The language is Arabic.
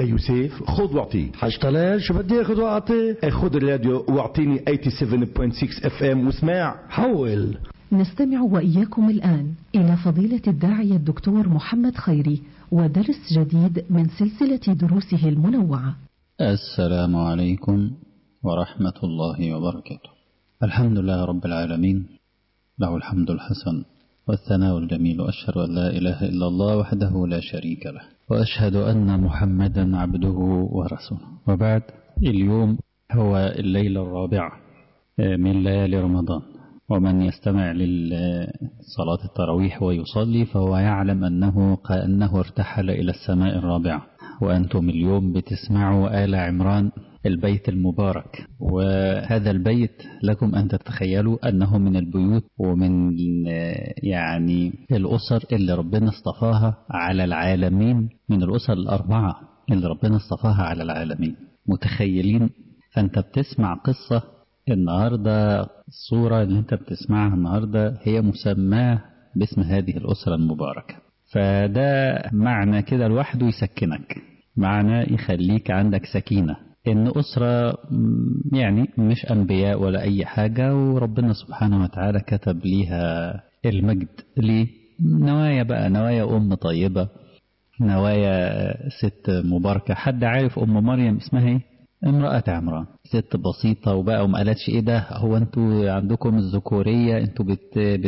يوسف خذ واعطي. حاج طلال شو بدي اخذ واعطي؟ خذ الراديو واعطيني 87.6 FM واسمع. حول. نستمع وإياكم الآن إلى فضيلة الداعية الدكتور محمد خيري ودرس جديد من سلسلة دروسه المنوعة. السلام عليكم ورحمة الله وبركاته. الحمد لله رب العالمين، له الحمد الحسن والثناء الجميل، وأشهد أن لا إله إلا الله وحده لا شريك له، وأشهد أن محمدا عبده ورسوله. وبعد، اليوم هو الليلة الرابعة من ليالي رمضان، ومن يستمع لصلاة التراويح ويصلي فهو يعلم أنه كأنه ارتحل إلى السماء الرابعة. وأنتم اليوم بتسمعوا آل عمران، البيت المبارك. وهذا البيت لكم أن تتخيلوا أنه من البيوت ومن يعني الأسر اللي ربنا اصطفاها على العالمين، من الأسر الأربعة اللي ربنا اصطفاها على العالمين. متخيلين؟ فأنت بتسمع قصة النهاردة، الصورة اللي انت بتسمعها النهاردة هي مسماة باسم هذه الأسرة المباركة. فده معنى كده لوحده يسكنك، معنى يخليك عندك سكينة، إن أسرة يعني مش أنبياء ولا أي حاجة، وربنا سبحانه وتعالى كتب ليها المجد. ليه؟ نوايا بقى، نوايا أم طيبة، نوايا ست مباركة. حد عارف أم مريم اسمها ايه؟ امرأة عمران، ست بسيطة وبقى وما قالتش ايه ده، هو انتوا عندكم الذكورية، انتوا